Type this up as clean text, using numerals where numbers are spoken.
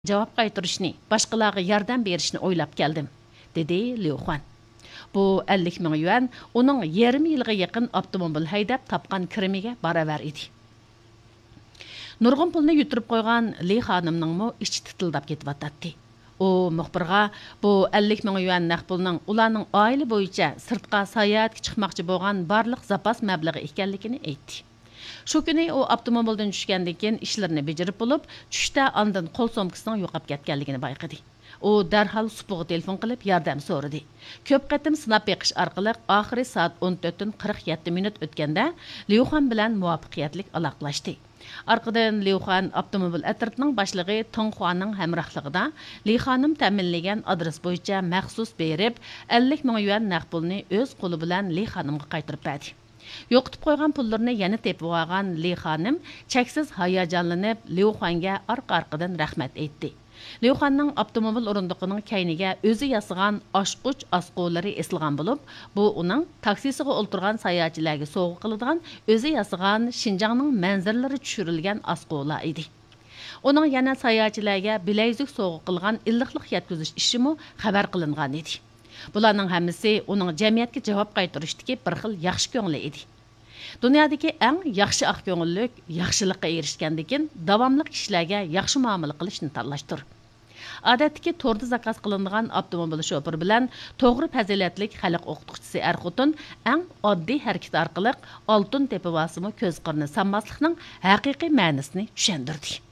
Cavab qaytarishni, boshqalarga yordam berishni o'ylab keldim, dedi Liu Xuan. Bu 50 ming yuan uning yarım yilga yaqin avtomobil haydab topgan kirimiga baravar edi. Nurg'un pulni yutirib qo'ygan Li xonimningmi ichi titildab ketyapti. U muxbirga bu 50 ming yuan naqd pulning ularning oila bo'yicha sirtqa sayohatga chiqmoqchi bo'lgan barliq zapas mablag'i ekanligini aytdi. Shu kuni u avtomobildan tushgandan keyin ishlarini bajarib bo'lib, tushda ondan qo'l somkasining yo'qolib ketganligini bayqadi. U darhol supuga telefon qilib yordam so'radi. Ko'p qatim sinab beqish orqali oxiri soat 14:47 minut o'tganda Liu Xuan bilan muvaffaqiyatli aloqalashdi. Arqadan Liu Xuan avtomobil atrofining boshlig'i Tong Xuanning hamrohligida Li xonim ta'minlagan adres bo'yicha maxsus berib 50 ming yuan naqd pulni o'z qo'li bilan Li xonimga qaytarib berdi. Yo'qitib qo'ygan pullarni yana tepib olgan Li xonim cheksiz hayajonlanib Liu Xuanga orqa-orqadan rahmat aytdi. Liu Xuanning avtomobil o'rindiqining kayniga o'zi yasagan oshquch asqolari esilgan bo'lib, bu uning taksisiga o'ltirgan sayohatchilarga sovg'a qiladigan o'zi yasagan Xinjiangning manzaralari tushirilgan asqolar edi. Uning yana sayohatchilarga bilayzuk sovg'a qilgan illiqlik yetkazish ishimi xabar qilingan edi. Bularning hammasi uning jamiyatga javob qaytarishdagi bir xil yaxshi ko'ngli edi. Dunyodagi eng yaxshi oq ko'ngillik yaxshilikqa erishgandan keyin davomli kishilarga yaxshi muomala qilishni tanlashdir. Odatdagi to'rda zakaz qilingan avtomobil shofir bilan to'g'ri fazilatlik xalq o'qituvchisi er-xotin eng oddiy harakat orqali oltin tepib olsimi ko'z qirni sanmaslikning haqiqiy ma'nosini tushundirdi.